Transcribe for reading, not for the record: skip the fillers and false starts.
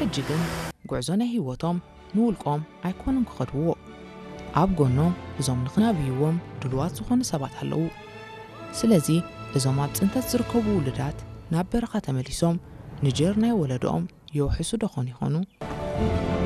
ሕجግን ጉዕዞና ህይወቶም ንውልቆም ኣይኮኑን ክኸድዎ ኣብ ጎኖም እዞም ንኽናብይዎም ድልዋት ዝኾኑ ሰባት ኣለዉ ስለዚ እዞም ኣብ ጽንተት ዝርከቡ ውልዳት ናብ በረኻ ተመሊሶም ንጀር ናይ ወለዶኦም የውሕሱ ደኾኑ ይኾኑ